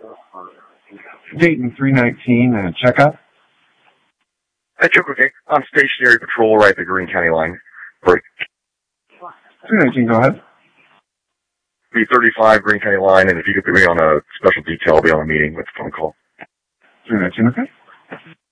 Dayton 319, checkup. Hey, Chuck, okay. I'm stationary patrol right at the Greene County line. Break. 319, go ahead. B35 Greene County line, and if you could put me on a special detail, I'll be on a meeting with the phone call. 319, okay.